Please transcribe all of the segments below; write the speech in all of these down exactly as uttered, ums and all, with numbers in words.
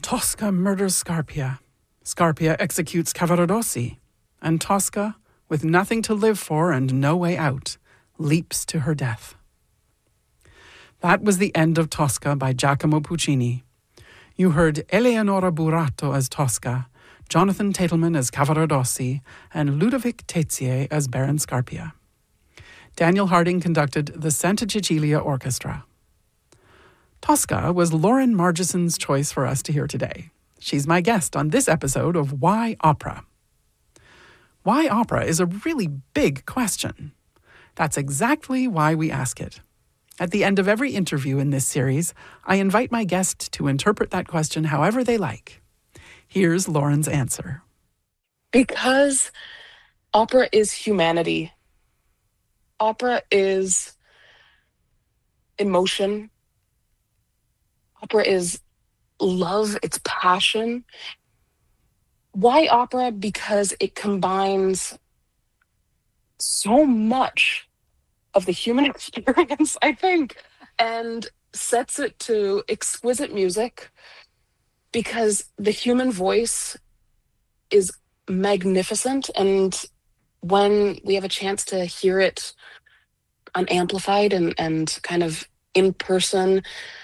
Tosca murders Scarpia. Scarpia executes Cavaradossi. And Tosca, with nothing to live for and no way out, leaps to her death. That was the end of Tosca by Giacomo Puccini. You heard Eleonora Burato as Tosca, Jonathan Tatelman as Cavaradossi, and Ludovic Tezier as Baron Scarpia. Daniel Harding conducted the Santa Cecilia Orchestra. Tosca was Lauren Margison's choice for us to hear today. She's my guest on this episode of Why Opera? Why opera is a really big question. That's exactly why we ask it. At the end of every interview in this series, I invite my guest to interpret that question however they like. Here's Lauren's answer. Because opera is humanity. Opera is emotion. Opera is love, it's passion. Why opera? Because it combines so much of the human experience, I think, and sets it to exquisite music, because the human voice is magnificent, and when we have a chance to hear it unamplified and, and kind of in person,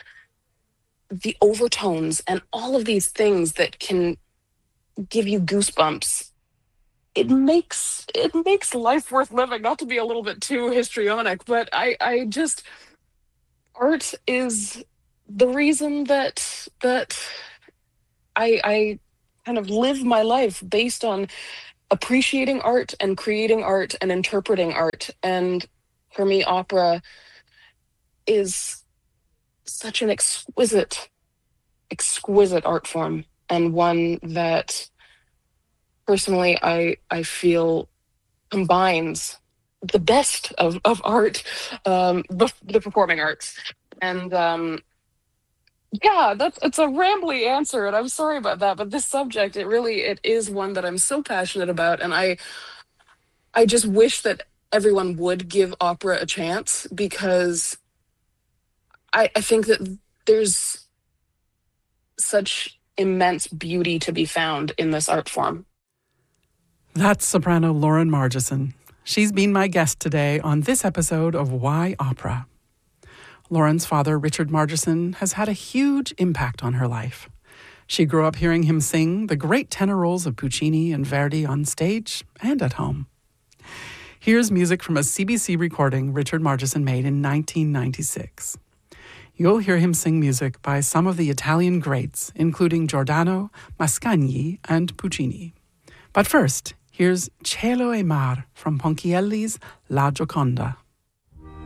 the overtones and all of these things that can give you goosebumps, it makes it makes life worth living. Not to be a little bit too histrionic, but I, I just art is the reason that that I I kind of live my life based on appreciating art and creating art and interpreting art. And for me, opera is such an exquisite, exquisite art form, and one that personally I I feel combines the best of, of art, um, the, the performing arts. And um, yeah, that's it's a rambly answer, and I'm sorry about that, but this subject, it really, it is one that I'm so passionate about, and I I just wish that everyone would give opera a chance, because I, I think that there's such immense beauty to be found in this art form. That's soprano Lauren Margison. She's been my guest today on this episode of Why Opera? Lauren's father, Richard Margison, has had a huge impact on her life. She grew up hearing him sing the great tenor roles of Puccini and Verdi on stage and at home. Here's music from a C B C recording Richard Margison made in nineteen ninety-six. You'll hear him sing music by some of the Italian greats, including Giordano, Mascagni, and Puccini. But first, here's Cielo e Mar from Ponchielli's La Gioconda.